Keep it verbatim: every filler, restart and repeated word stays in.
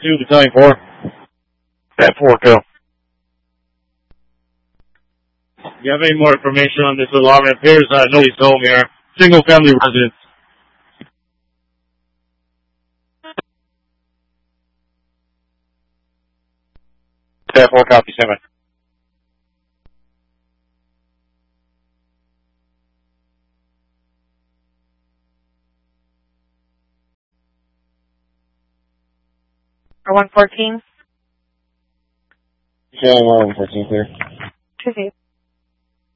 two, Battalion four. That four, go. Do you have any more information on this alarm? It appears uh, nobody's home here. Single family residence. That four, copy, seven. Or one fourteen? Yeah, one fourteen, clear. Two,